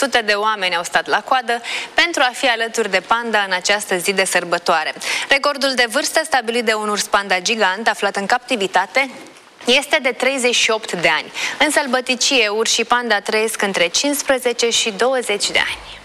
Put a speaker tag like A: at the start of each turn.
A: Sute de oameni au stat la coadă pentru a fi alături de panda în această zi de sărbătoare. Recordul de vârstă stabilit de un urs panda gigant aflat în captivitate este de 38 de ani. În sălbăticie, urși panda trăiesc între 15 și 20 de ani.